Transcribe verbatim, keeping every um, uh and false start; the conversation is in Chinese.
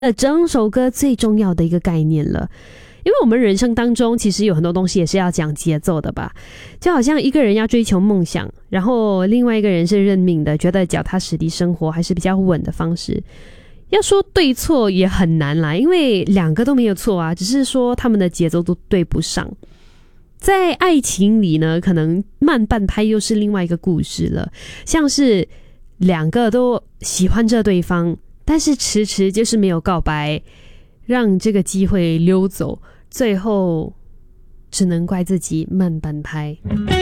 呃，整首歌最重要的一个概念了。因为我们人生当中其实有很多东西也是要讲节奏的吧，就好像一个人要追求梦想，然后另外一个人是认命的，觉得脚踏实地生活还是比较稳的方式。要说对错也很难啦，因为两个都没有错啊，只是说他们的节奏都对不上。在爱情里呢，可能慢半拍又是另外一个故事了，像是两个都喜欢着对方，但是迟迟就是没有告白，让这个机会溜走，最后只能怪自己慢半拍。